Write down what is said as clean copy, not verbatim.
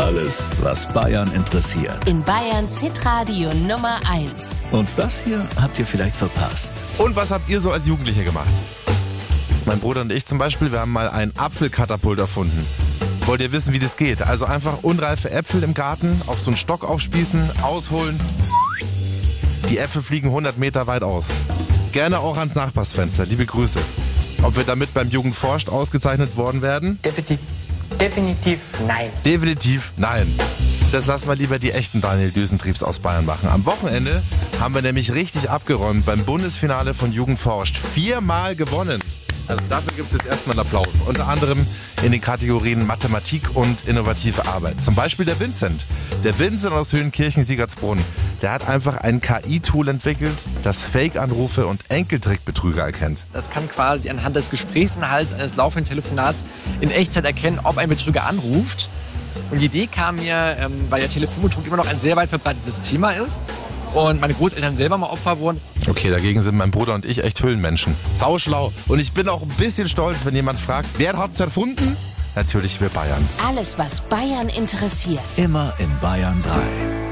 Alles, was Bayern interessiert. In Bayerns Hitradio Nummer 1. Und das hier habt ihr vielleicht verpasst. Und was habt ihr so als Jugendliche gemacht? Mein Bruder und ich zum Beispiel, wir haben mal ein Apfelkatapult erfunden. Wollt ihr wissen, wie das geht? Also einfach unreife Äpfel im Garten auf so einen Stock aufspießen, ausholen. Die Äpfel fliegen 100 Meter weit aus. Gerne auch ans Nachbarsfenster. Liebe Grüße. Ob wir damit beim Jugend forscht ausgezeichnet worden werden? Definitiv nein. Definitiv nein. Das lassen wir lieber die echten Daniel Düsentriebs aus Bayern machen. Am Wochenende haben wir nämlich richtig abgeräumt beim Bundesfinale von Jugend forscht. 4-mal gewonnen. Also dafür gibt es jetzt erstmal einen Applaus. Unter anderem in den Kategorien Mathematik und innovative Arbeit. Zum Beispiel der Vincent. Der Vincent aus Höhenkirchen-Siegertsbrunn. Der hat einfach ein KI-Tool entwickelt, das Fake-Anrufe und Enkeltrickbetrüger erkennt. Das kann quasi anhand des Gesprächsinhalts eines laufenden Telefonats in Echtzeit erkennen, ob ein Betrüger anruft. Und die Idee kam mir, weil der Telefonbetrug immer noch ein sehr weit verbreitetes Thema ist und meine Großeltern selber mal Opfer wurden. Okay, dagegen sind mein Bruder und ich echt Höhlenmenschen. Sauschlau. Und ich bin auch ein bisschen stolz, wenn jemand fragt, wer hat's erfunden? Natürlich wir Bayern. Alles, was Bayern interessiert. Immer in Bayern 3.